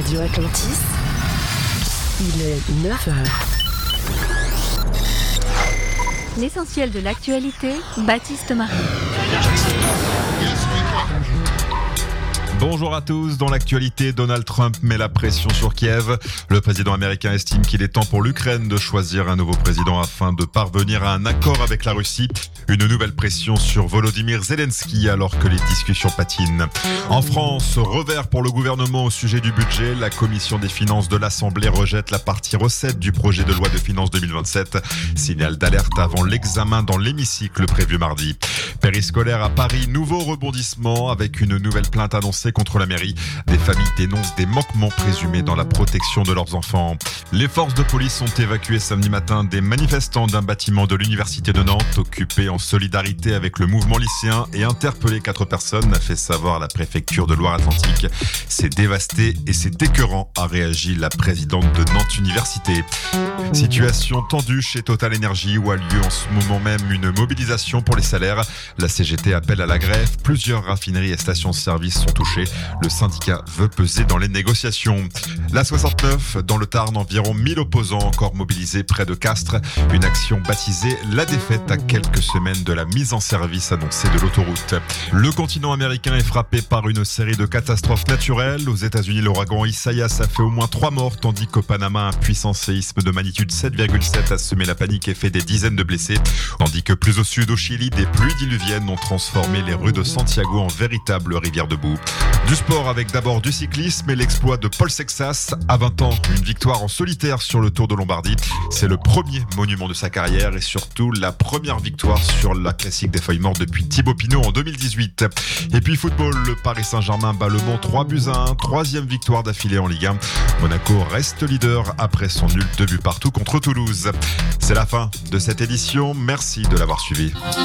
Radio Atlantis, il est 9h. L'essentiel de l'actualité, Baptiste Marie. Bonjour à tous. Dans l'actualité, Donald Trump met la pression sur Kiev. Le président américain estime qu'il est temps pour l'Ukraine de choisir un nouveau président afin de parvenir à un accord avec la Russie. Une nouvelle pression sur Volodymyr Zelensky alors que les discussions patinent. En France, revers pour le gouvernement au sujet du budget. La commission des finances de l'Assemblée rejette la partie recettes du projet de loi de finances 2027. Signal d'alerte avant l'examen dans l'hémicycle prévu mardi. Périscolaire à Paris, nouveau rebondissement avec une nouvelle plainte annoncée contre la mairie. Des familles dénoncent des manquements présumés dans la protection de leurs enfants. Les forces de police ont évacué samedi matin des manifestants d'un bâtiment de l'université de Nantes occupé en solidarité avec le mouvement lycéen et interpellé 4 personnes, a fait savoir la préfecture de Loire-Atlantique. C'est dévasté et c'est écœurant, a réagi la présidente de Nantes Université. Situation tendue chez Total Energy où a lieu en ce moment même une mobilisation pour les salaires. La CGT appelle à la grève. Plusieurs raffineries et stations-service sont touchées. Le syndicat veut peser dans les négociations. La 69, dans le Tarn, environ 1000 opposants encore mobilisés près de Castres. Une action baptisée La Défaite à quelques semaines de la mise en service annoncée de l'autoroute. Le continent américain est frappé par une série de catastrophes naturelles. Aux États-Unis, l'ouragan Isaias a fait au moins 3 morts, tandis qu'au Panama, un puissant séisme de magnitude 7,7 a semé la panique et fait des dizaines de blessés. Tandis que plus au sud, au Chili, des pluies diluviennes ont transformé les rues de Santiago en véritable rivière de boue. Du sport avec d'abord du cyclisme et l'exploit de Paul Sexas. À 20 ans, une victoire en solitaire sur le Tour de Lombardie. C'est le premier monument de sa carrière et surtout la première victoire sur la classique des feuilles mortes depuis Thibaut Pinot en 2018. Et puis football, le Paris Saint-Germain bat Le Mans 3-1, 3e victoire d'affilée en Ligue 1. Monaco reste leader après son nul 2 buts partout contre Toulouse. C'est la fin de cette édition. Merci de l'avoir suivi.